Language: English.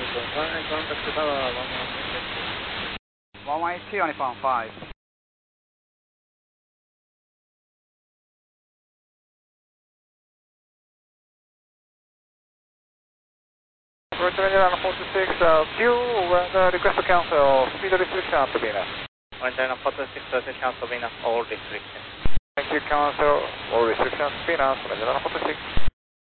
contact tower 118 on Fan 5. China 46, Q, request to cancel, speed restriction up to Venus. China 46, cancel Venus, all restrictions. Thank you, cancel, all restrictions, Venus, China 46.